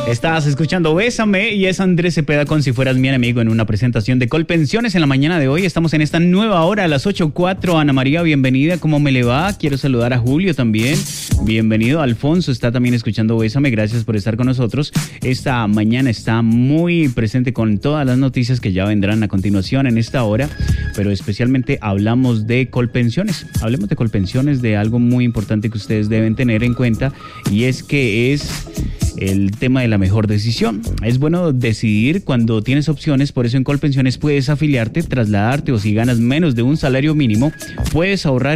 Estás escuchando Bésame y es Andrés Cepeda con Si Fueras Mi Enemigo en una presentación de Colpensiones en la mañana de hoy. Estamos en esta nueva hora a las 8:04. Ana María, bienvenida. ¿Cómo me le va? Quiero saludar a Julio también. Bienvenido. Alfonso está también escuchando Bésame. Gracias por estar con nosotros. Esta mañana está muy presente con todas las noticias que ya vendrán a continuación en esta hora, pero especialmente hablamos de Colpensiones. Hablemos de Colpensiones, de algo muy importante que ustedes deben tener en cuenta, y es que es el tema de la mejor decisión. Es bueno decidir cuando tienes opciones, por eso en Colpensiones puedes afiliarte, trasladarte, o si ganas menos de un salario mínimo, puedes ahorrar